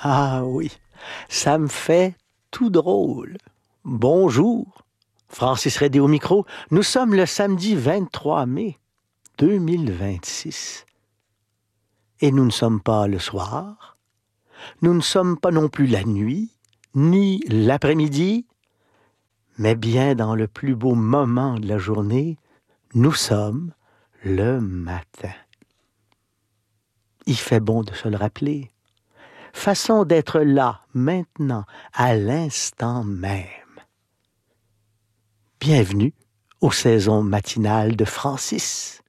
Ah oui, ça me fait tout drôle. Bonjour, Francis Redé au micro. Nous sommes le samedi 23 mai 2026. Et nous ne sommes pas le soir, nous ne sommes pas non plus la nuit, ni l'après-midi, mais bien dans le plus beau moment de la journée, nous sommes le matin. Il fait bon de se le rappeler. Façon d'être là, maintenant, à l'instant même. Bienvenue aux saisons matinales de Francis.